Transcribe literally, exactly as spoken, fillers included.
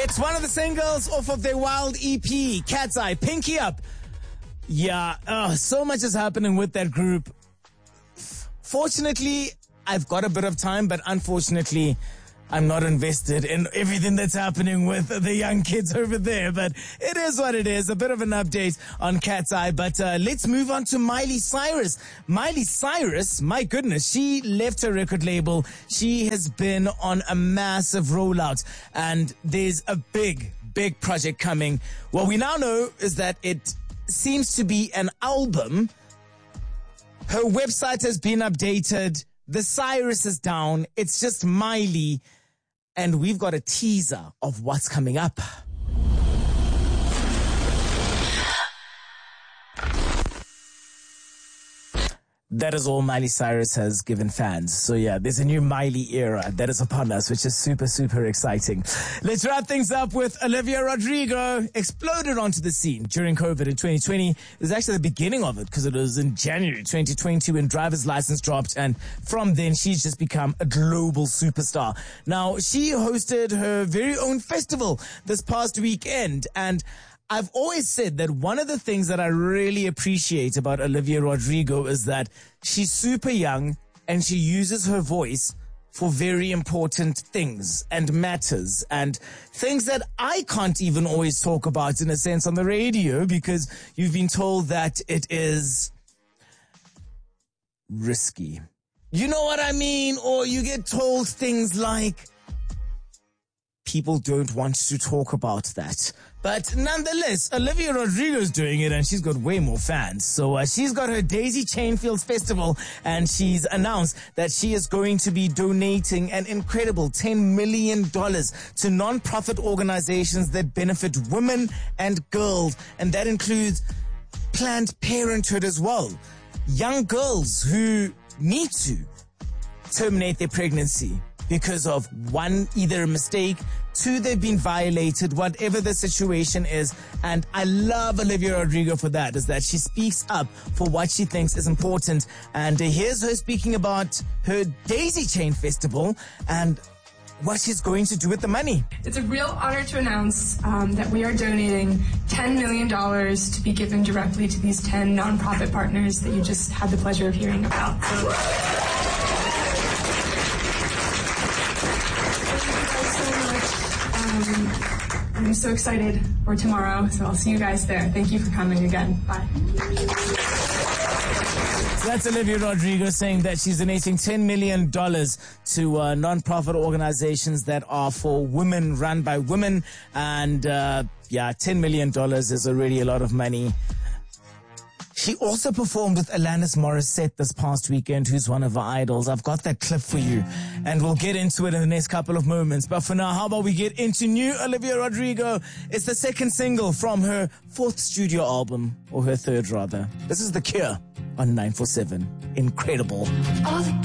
It's one of the singles off of their Wild E P, Cat's Eye, Pinky Up. Yeah, oh, so much is happening with that group. Fortunately, I've got a bit of time, but unfortunately, I'm not invested in everything that's happening with the young kids over there, but it is what it is. A bit of an update on Cat's Eye, but uh, let's move on to Miley Cyrus. Miley Cyrus, my goodness, she left her record label. She has been on a massive rollout, and there's a big, big project coming. What we now know is that it seems to be an album. Her website has been updated. The Cyrus is down. It's just Miley. And we've got a teaser of what's coming up. That is all Miley Cyrus has given fans. So yeah, there's a new Miley era that is upon us, which is super, super exciting. Let's wrap things up with Olivia Rodrigo. Exploded onto the scene during COVID in twenty twenty. It was actually the beginning of it because it was in January twenty twenty when Driver's License dropped. And from then, she's just become a global superstar. Now, she hosted her very own festival this past weekend. And I've always said that one of the things that I really appreciate about Olivia Rodrigo is that she's super young and she uses her voice for very important things and matters and things that I can't even always talk about in a sense on the radio because you've been told that it is risky. You know what I mean? Or you get told things like, people don't want to talk about that. But nonetheless, Olivia Rodrigo's doing it and she's got way more fans. So uh, she's got her Daisy Chain Fields Festival and she's announced that she is going to be donating an incredible ten million dollars to non-profit organizations that benefit women and girls. And that includes Planned Parenthood as well. Young girls who need to terminate their pregnancy because of one, either a mistake, two, they've been violated, whatever the situation is. And I love Olivia Rodrigo for that, is that she speaks up for what she thinks is important. And uh, here's her speaking about her Daisy Chain Festival and what she's going to do with the money. It's a real honor to announce um, that we are donating ten million dollars to be given directly to these ten nonprofit partners that you just had the pleasure of hearing about. So, Um, I'm so excited for tomorrow, so I'll see you guys there. Thank you for coming again. Bye. So that's Olivia Rodrigo saying that she's donating ten million dollars to uh, non-profit organizations that are for women, run by women. And uh, yeah, ten million dollars is already a lot of money. She also performed with Alanis Morissette this past weekend, who's one of her idols. I've got that clip for you, and we'll get into it in the next couple of moments. But for now, how about we get into new Olivia Rodrigo? It's the second single from her fourth studio album, or her third rather. This is The Cure on nine four seven. Incredible. All the